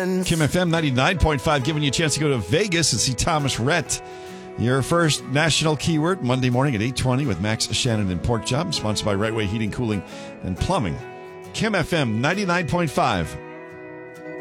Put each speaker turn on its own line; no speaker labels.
friends.
Kim FM 99.5 giving you a chance to go to Vegas and see Thomas Rhett. Your first national keyword Monday morning at 8:20 with Max Shannon and Pork Chop, sponsored by Right Way Heating, Cooling, and Plumbing. Kim FM 99.5.